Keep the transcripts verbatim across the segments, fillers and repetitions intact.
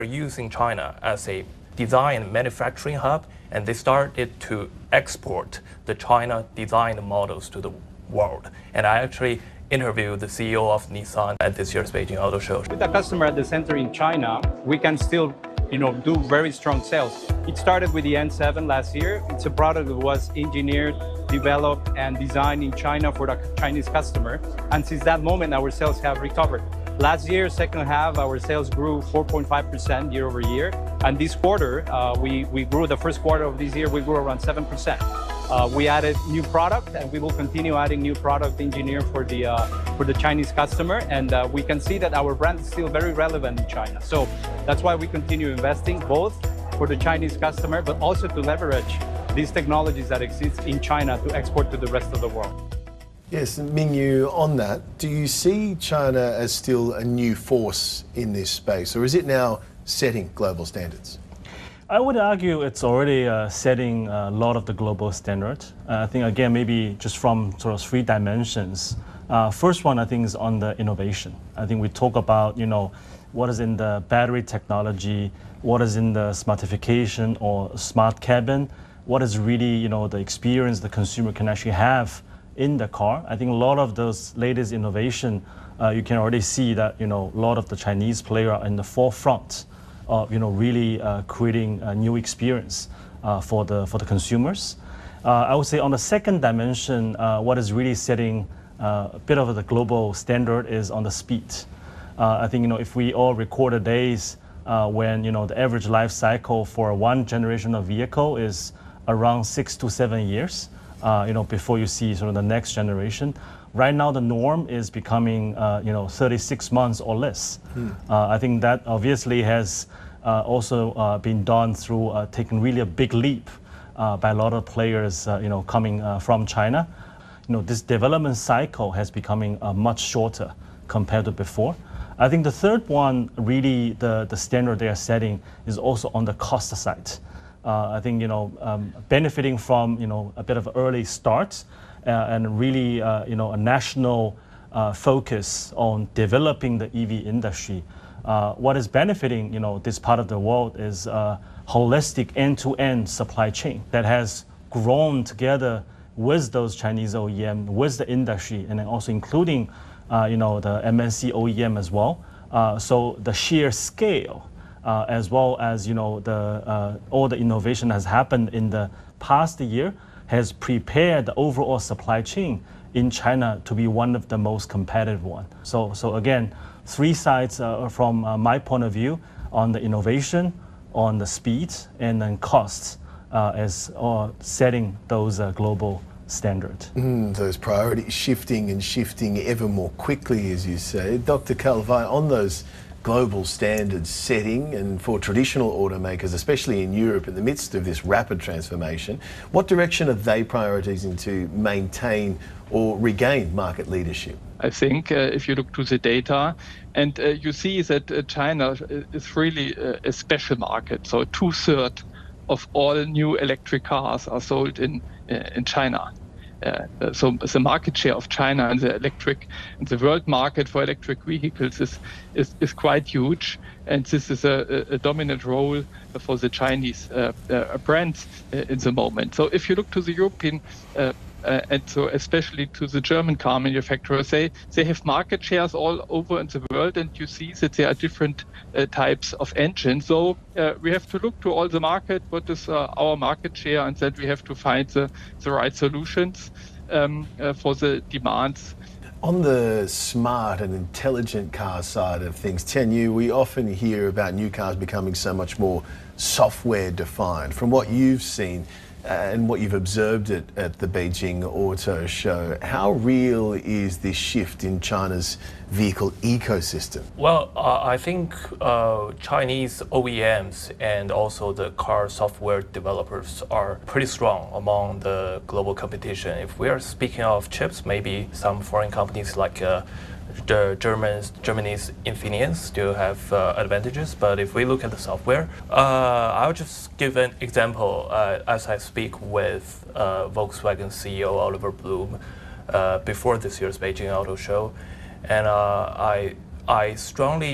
using China as a design and manufacturing hub, and they started to export the China design models to the world. And I actually interviewed the C E O of Nissan at this year's Beijing Auto Show. With the customer at the center in China, we can still, you know, do very strong sales. It started with the N seven last year. It's a product that was engineered, developed, and designed in China for the Chinese customer. And since that moment, our sales have recovered. Last year, second half, our sales grew four point five percent year over year. And this quarter, uh, we, we grew, the first quarter of this year, we grew around seven percent. Uh, we added new product, and we will continue adding new product engineer for the uh, for the Chinese customer. And uh, we can see that our brand is still very relevant in China. So that's why we continue investing both for the Chinese customer, but also to leverage these technologies that exist in China to export to the rest of the world. Yes, and Mingyu, on that, do you see China as still a new force in this space, or is it now setting global standards? I would argue it's already uh, setting a lot of the global standards. Uh, I think, again, maybe just from sort of three dimensions. Uh, first one, I think, is on the innovation. I think we talk about, you know, what is in the battery technology, what is in the smartification or smart cabin, what is really, you know, the experience the consumer can actually have in the car. I think a lot of those latest innovation, uh, you can already see that, you know, a lot of the Chinese players are in the forefront of, you know, really uh, creating a new experience uh, for the for the consumers. Uh, I would say on the second dimension, uh, what is really setting uh, a bit of the global standard is on the speed. Uh, I think, you know, if we all record the days uh, when, you know, the average life cycle for one generation of vehicle is around six to seven years, uh, you know, before you see sort of the next generation. Right now, the norm is becoming, uh, you know, thirty-six months or less. Hmm. Uh, I think that obviously has uh, also uh, been done through uh, taking really a big leap uh, by a lot of players, uh, you know, coming uh, from China. You know, this development cycle has becoming uh, much shorter compared to before. I think the third one, really, the the standard they are setting is also on the cost side. Uh, I think, you know, um, benefiting from, you know, a bit of an early start. Uh, and really, uh, you know, a national uh, focus on developing the E V industry. Uh, what is benefiting, you know, this part of the world is a holistic end-to-end supply chain that has grown together with those Chinese O E M, with the industry, and then also including, uh, you know, the M N C O E M as well. Uh, so the sheer scale, uh, as well as, you know, the uh, all the innovation has happened in the past year, has prepared the overall supply chain in China to be one of the most competitive one. So, so again, three sides uh, from uh, my point of view on the innovation, on the speed, and then costs uh, as uh, setting those uh, global standards. Mm, those priorities shifting and shifting ever more quickly, as you say. Doctor Calvai, on those global standards setting and for traditional automakers, especially in Europe in the midst of this rapid transformation, what direction are they prioritizing to maintain or regain market leadership? I think uh, if you look to the data, and uh, you see that uh, China is really uh, a special market. So two-thirds of all new electric cars are sold in uh, in China. Uh, so the market share of China and the electric and the world market for electric vehicles is is, is quite huge, and this is a, a dominant role for the Chinese uh, uh, brands uh, in the moment. So if you look to the European uh, uh, and so especially to the German car manufacturers, they they have market shares all over in the world, and you see that there are different uh, types of engines. So uh, we have to look to all the market, what is uh, our market share, and then we have to find the, the right solutions um, uh, for the demands. On the smart and intelligent car side of things, Tianyu, we often hear about new cars becoming so much more software defined. From what you've seen, Uh, and what you've observed at, at the Beijing Auto Show, how real is this shift in China's vehicle ecosystem? Well, uh, I think uh, Chinese O E Ms and also the car software developers are pretty strong among the global competition. If we are speaking of chips, maybe some foreign companies like uh, the Germans, Germany's Infineon still have uh, advantages, but if we look at the software, uh, I'll just give an example uh, as I speak with uh, Volkswagen C E O Oliver Blume uh, before this year's Beijing Auto Show, and uh, I I strongly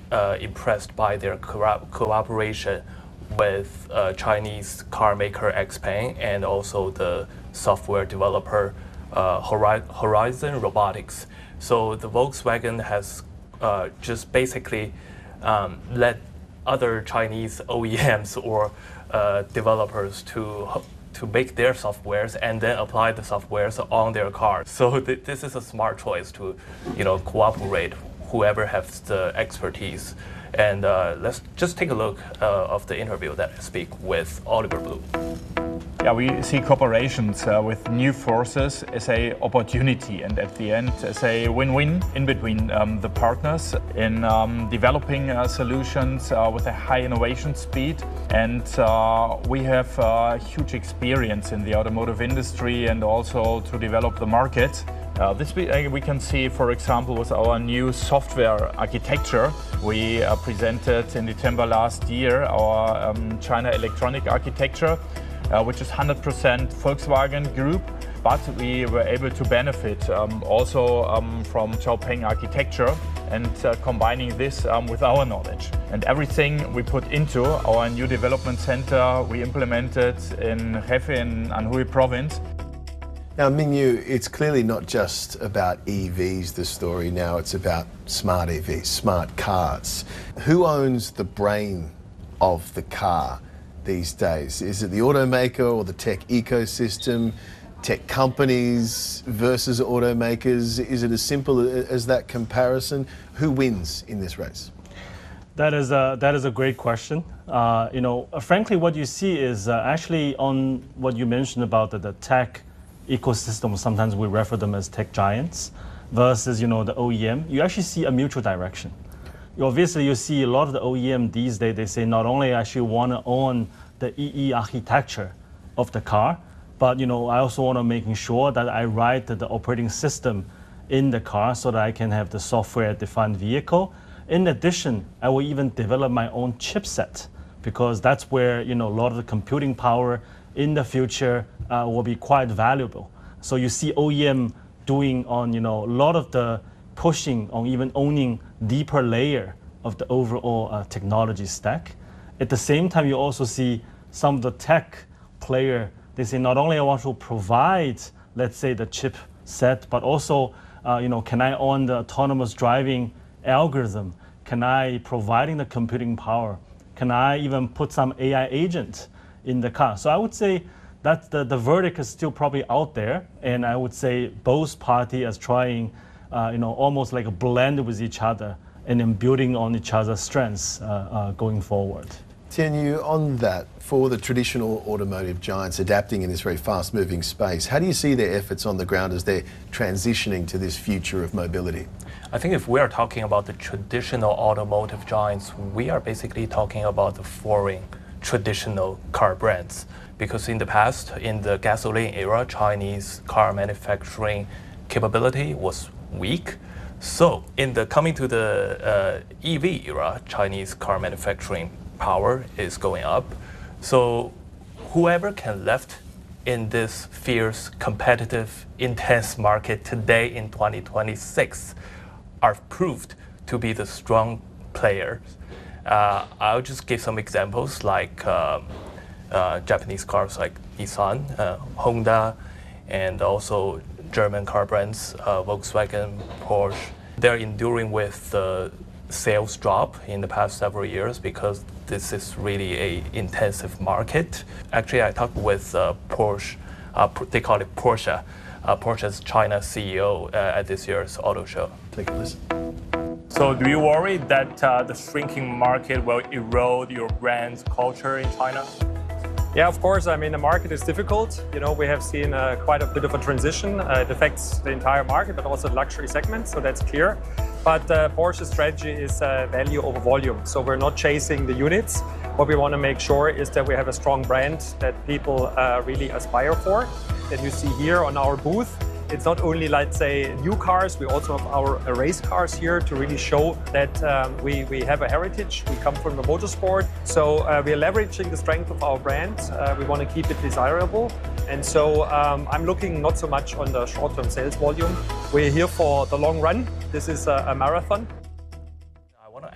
uh, impressed by their co- cooperation with uh, Chinese car maker XPeng and also the software developer uh, Horizon Robotics. So the Volkswagen has uh, just basically um, let other Chinese O E Ms or uh, developers to to make their softwares and then apply the softwares on their cars. So th- this is a smart choice to, you know, cooperate whoever has the expertise. And uh, let's just take a look uh, of the interview that I speak with Oliver Blume. Yeah, we see cooperations uh, with new forces as a opportunity and at the end as a win-win in between um, the partners in um, developing uh, solutions uh, with a high innovation speed. And uh, we have uh, huge experience in the automotive industry and also to develop the market. Uh, this we, uh, we can see, for example, with our new software architecture. We uh, presented in December last year our um, China Electronic Architecture, uh, which is one hundred percent Volkswagen Group, but we were able to benefit um, also um, from Xiaopeng architecture and uh, combining this um, with our knowledge. And everything we put into our new development center, we implemented in Hefei in Anhui province. Now, Mingyu, it's clearly not just about E Vs, the story now, it's about smart E Vs, smart cars. Who owns the brain of the car these days? Is it the automaker or the tech ecosystem, tech companies versus automakers? Is it as simple as that comparison? Who wins in this race? That is a, that is a great question. Uh, you know, frankly, what you see is uh, actually on what you mentioned about the, the tech ecosystem, sometimes we refer them as tech giants, versus, you know, the O E M, you actually see a mutual direction. You obviously, you see a lot of the O E M these days, they say not only I actually want to own the E E architecture of the car, but, you know, I also want to making sure that I write the, the operating system in the car so that I can have the software-defined vehicle. In addition, I will even develop my own chipset, because that's where, you know, a lot of the computing power in the future uh, will be quite valuable. So you see O E M doing on, you know, a lot of the pushing on even owning deeper layer of the overall uh, technology stack. At the same time, you also see some of the tech player, they say not only I want to provide, let's say, the chip set, but also, uh, you know, can I own the autonomous driving algorithm? Can I providing the computing power? Can I even put some A I agent in the car? So I would say that the, the verdict is still probably out there, and I would say both parties are trying, uh, you know, almost like a blend with each other and then building on each other's strengths uh, uh, going forward. Tianyu, on that, for the traditional automotive giants adapting in this very fast-moving space, how do you see their efforts on the ground as they're transitioning to this future of mobility? I think if we are talking about the traditional automotive giants, we are basically talking about the foreign traditional car brands. Because in the past, in the gasoline era, Chinese car manufacturing capability was weak. So in the coming to the uh, E V era, Chinese car manufacturing power is going up. So whoever can left in this fierce, competitive, intense market today in twenty twenty-six are proved to be the strong players. Uh, I'll just give some examples like um, uh, Japanese cars like Nissan, uh, Honda, and also German car brands, uh, Volkswagen, Porsche. They're enduring with the sales drop in the past several years because this is really a intensive market. Actually, I talked with uh, Porsche, uh, they call it Porsche, uh, Porsche's China C E O uh, at this year's auto show. Take a listen. So do you worry that uh, the shrinking market will erode your brand's culture in China? Yeah, of course. I mean, the market is difficult. You know, we have seen uh, quite a bit of a transition. Uh, it affects the entire market, but also the luxury segment, so that's clear. But uh, Porsche's strategy is uh, value over volume. So we're not chasing the units. What we want to make sure is that we have a strong brand that people uh, really aspire for. That you see here on our booth. It's not only, let's say, new cars, we also have our uh, race cars here to really show that um, we, we have a heritage, we come from the motorsport. So uh, we are leveraging the strength of our brand. Uh, we want to keep it desirable. And so um, I'm looking not so much on the short-term sales volume. We're here for the long run. This is a, a marathon. I want to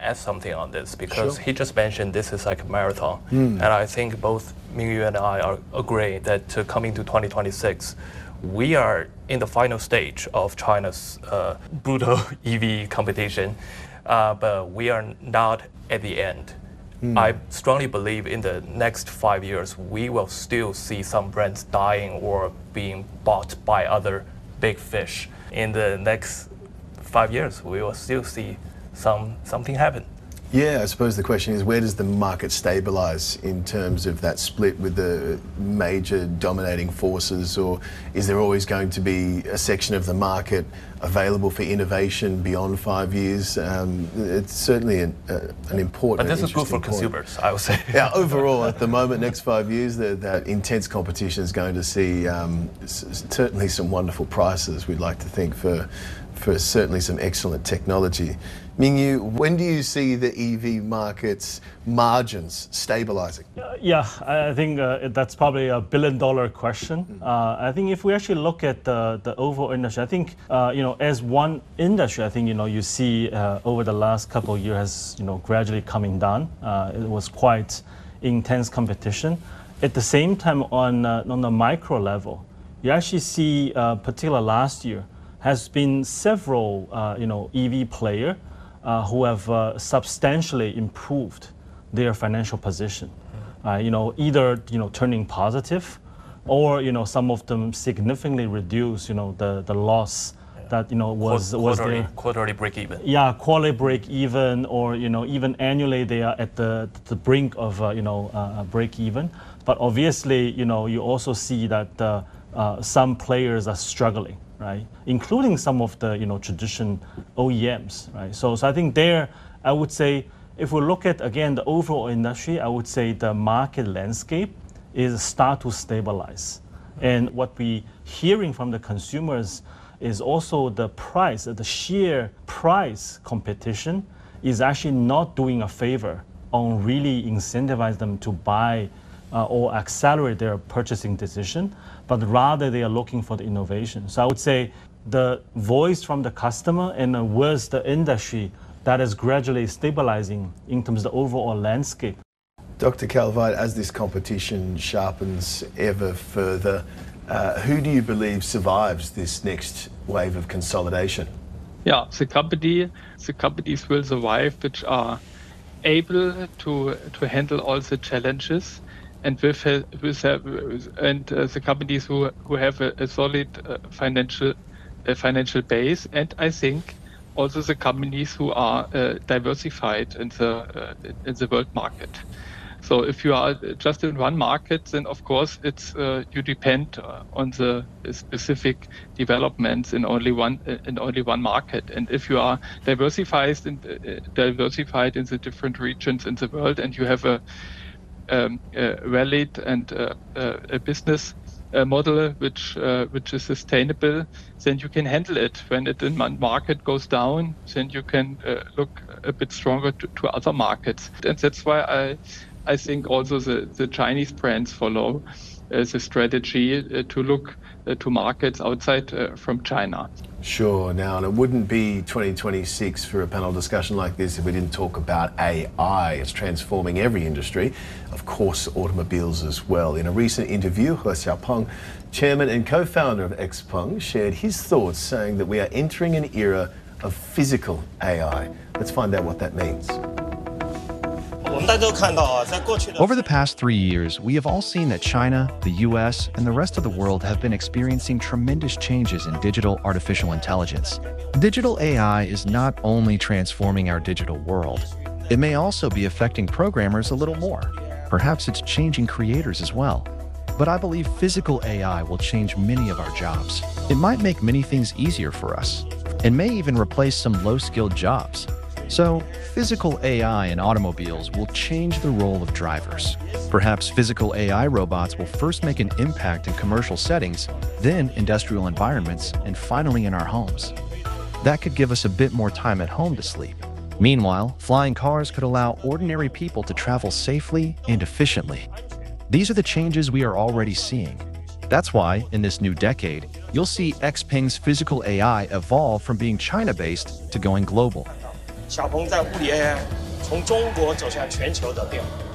add something on this because Sure. he just mentioned this is like a marathon. And I think both Mingyu and I are agree that uh, coming to twenty twenty-six, we are in the final stage of China's uh, brutal E V competition, uh, but we are not at the end. I strongly believe in the next five years, we will still see some brands dying or being bought by other big fish. In the next five years, we will still see some something happen. Yeah, I suppose the question is, where does the market stabilize in terms of that split with the major dominating forces, or is there always going to be a section of the market available for innovation beyond five years? Um, it's certainly an, uh, an important. But this is good for interesting point. consumers, I would say. Yeah, overall, at the moment, next five years, the, that intense competition is going to see um, s- certainly some wonderful prices. We'd like to think for, for certainly some excellent technology. Mingyu, when do you see the E V market's margins stabilizing? Yeah, I I think uh, that's probably a billion dollar question. Uh, I think if we actually look at the, the overall industry, I think, uh, you know, as one industry, I think, you know, you see uh, over the last couple of years has, you know, gradually coming down. Uh, it was quite intense competition. At the same time, on, uh, on the micro level, you actually see, uh, particularly last year, has been several, uh, you know, E V player uh, who have uh, substantially improved their financial position. Uh, you know, either, you know, turning positive, or, you know, some of them significantly reduce, you know, the, the loss that, you know, was, was quarterly, there. quarterly break even. Yeah, quarterly break even, or, you know, even annually they are at the, the brink of, uh, you know, uh, break even. But obviously, you know, you also see that uh, uh, some players are struggling, right? Including some of the, you know, traditional O E Ms, right? So, so I think there, I would say, if we look at, again, the overall industry, I would say the market landscape is start to stabilize. And what we hearing from the consumers is also the price, the sheer price competition is actually not doing a favor on really incentivize them to buy uh, or accelerate their purchasing decision, but rather they are looking for the innovation. So I would say the voice from the customer and uh, with the industry that is gradually stabilizing in terms of the overall landscape. Doctor Calvite, as this competition sharpens ever further, uh, who do you believe survives this next wave of consolidation? Yeah, the company, the companies will survive which are able to to handle all the challenges, and with with and uh, the companies who who have a, a solid uh, financial uh, financial base, and I think also the companies who are uh, diversified in the uh, in the world market. So if you are just in one market, then of course it's uh, you depend uh, on the specific developments in only one uh, in only one market. And if you are diversified in uh, diversified in the different regions in the world, and you have a, um, a valid and uh, uh, a business uh, model which uh, which is sustainable, then you can handle it. When it in one market goes down, then you can uh, look a bit stronger to, to other markets. And that's why I. I think also the, the Chinese brands follow uh, the strategy uh, to look uh, to markets outside uh, from China. Sure. Now, and it wouldn't be twenty twenty-six for a panel discussion like this if we didn't talk about A I. It's transforming every industry, of course, automobiles as well. In a recent interview, He Xiaopeng, chairman and co-founder of XPeng, shared his thoughts, saying that we are entering an era of physical A I. Let's find out what that means. Over the past three years, we have all seen that China, the U S, and the rest of the world have been experiencing tremendous changes in digital artificial intelligence. Digital A I is not only transforming our digital world, it may also be affecting programmers a little more. Perhaps it's changing creators as well. But I believe physical A I will change many of our jobs. It might make many things easier for us, and may even replace some low-skilled jobs. So, physical A I in automobiles will change the role of drivers. Perhaps physical A I robots will first make an impact in commercial settings, then industrial environments, and finally in our homes. That could give us a bit more time at home to sleep. Meanwhile, flying cars could allow ordinary people to travel safely and efficiently. These are the changes we are already seeing. That's why, in this new decade, you'll see XPeng's physical A I evolve from being China-based to going global. 小鹏在物理 A I 从中国走向全球的变化。